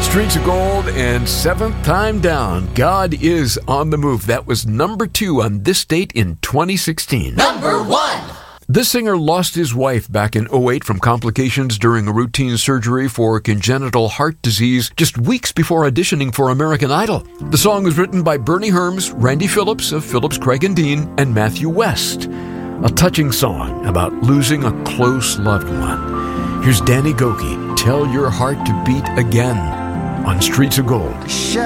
Streets of Gold and Seventh Time Down. God is on the Move. That was number 2 on this date in 2016. Number 1. This singer lost his wife back in '08 from complications during a routine surgery for congenital heart disease just weeks before auditioning for American Idol. The song was written by Bernie Herms, Randy Phillips of Phillips, Craig and Dean, and Matthew West. A touching song about losing a close loved one. Here's Danny Gokey, Tell Your Heart to Beat Again on Streets of Gold.